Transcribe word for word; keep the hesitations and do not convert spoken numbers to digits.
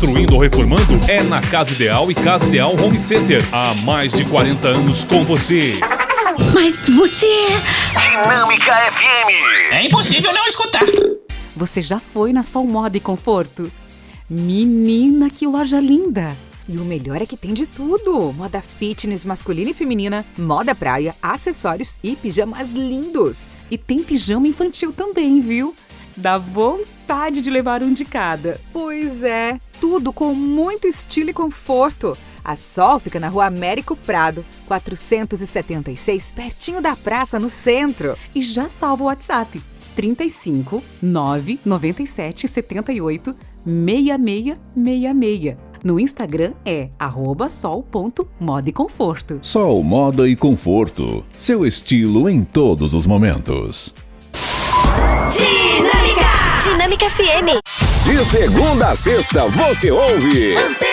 construindo ou reformando? É na Casa Ideal e Casa Ideal Home Center. Há mais de quarenta anos com você. Mas você... Dinâmica F M. É impossível não escutar. Você já foi na Sol Moda e Conforto? Menina, que loja linda! E o melhor é que tem de tudo. Moda fitness masculina e feminina, moda praia, acessórios e pijamas lindos. E tem pijama infantil também, viu? Dá vontade de levar um de cada. Pois é, tudo com muito estilo e conforto. A Sol fica na Rua Américo Prado, quatrocentos e setenta e seis, pertinho da praça, no centro. E já salva o WhatsApp, trinta e cinco, nove, noventa e sete, setenta e oito, seis seis seis seis. No Instagram é arroba sol ponto moda e conforto. Sol Moda e Conforto, seu estilo em todos os momentos. Dinâmica! Dinâmica F M. De segunda a sexta você ouve Antena